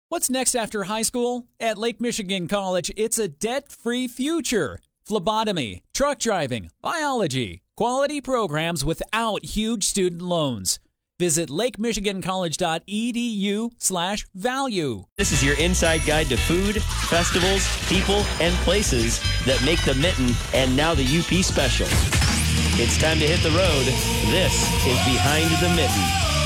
What's next after high school? At Lake Michigan College, it's a debt-free future. Phlebotomy, truck driving, biology, quality programs without huge student loans. Visit lakemichigancollege.edu/value. This is your inside guide to food, festivals, people, and places that make the Mitten and now the UP special. It's time to hit the road. This is Behind the Mitten.